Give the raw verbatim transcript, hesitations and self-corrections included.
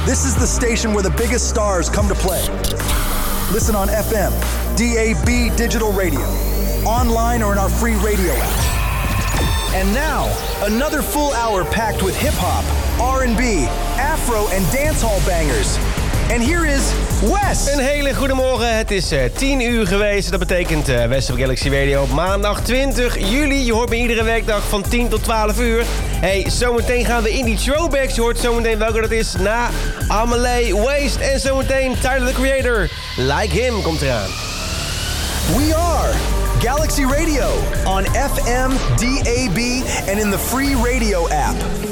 This is the station where the biggest stars come to play. Listen on F M, D A B digital radio, online or in our free radio app. And now, another full hour packed with hip-hop, R and B, afro en dancehall bangers. En hier is Wes. Een hele goede morgen. Het is uh, tien uur geweest. Dat betekent uh, West of Galaxy Radio op maandag twintig juli. Je hoort me iedere weekdag van tien tot twaalf uur. Hey, zometeen gaan we in die throwbacks. Je hoort zometeen welke dat is na Amelie, Waste. En zometeen Tyler, the Creator. Like Him komt eraan. We are Galaxy Radio on F M, D A B, and in the free radio app.